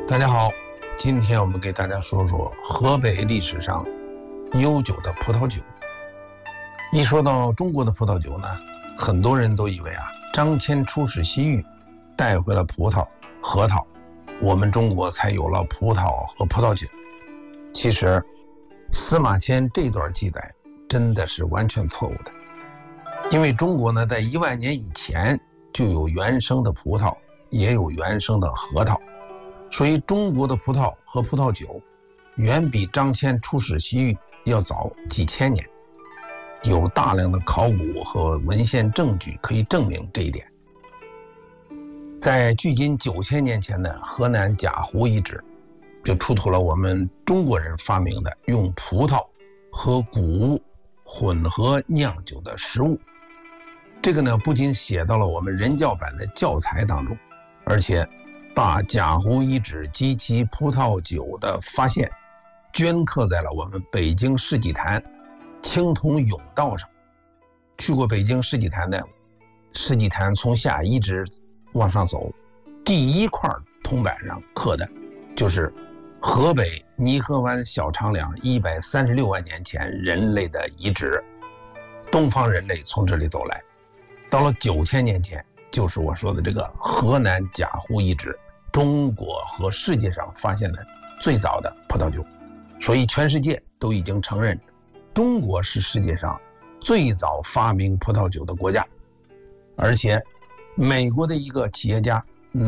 大家好，今天我们给大家说说河北历史上悠久的葡萄酒。一说到中国的葡萄酒呢，很多人都以为张骞出使西域，带回了葡萄、核桃，我们中国才有了葡萄和葡萄酒。其实司马迁这段记载真的是完全错误的，因为中国呢，在1万年以前就有原生的葡萄，也有原生的核桃，所以中国的葡萄和葡萄酒远比张骞出使西域要早几千年，有大量的考古和文献证据可以证明这一点。在距今9000年前的河南贾湖遗址，就出土了我们中国人发明的用葡萄和谷物混合酿酒的食物。这个呢，不仅写到了我们人教版的教材当中，而且把贾湖遗址及其葡萄酒的发现镌刻在了我们北京世纪坛青铜甬道上。去过北京世纪坛的，世纪坛从下一直往上走，第一块铜板上刻的就是河北泥河湾小长梁136万年前人类的遗址，东方人类从这里走来。到了9000年前，就是我说的这个河南贾湖遗址，中国和世界上发现的最早的葡萄酒，所以全世界都已经承认中国是世界上最早发明葡萄酒的国家。而且美国的一个企业家